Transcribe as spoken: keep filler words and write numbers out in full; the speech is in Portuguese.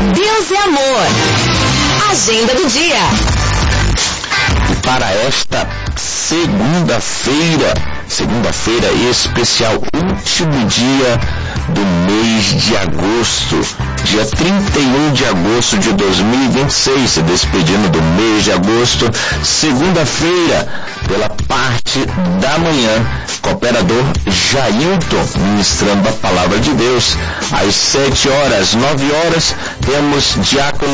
Deus é amor. Agenda do dia. E para esta segunda-feira, segunda-feira especial, último dia do mês de agosto, dia trinta e um de agosto de dois mil e vinte e seis, se despedindo do mês de agosto, segunda-feira, pela parte da manhã, cooperador Jailton, ministrando a palavra de Deus. Às sete horas, nove horas, temos diácono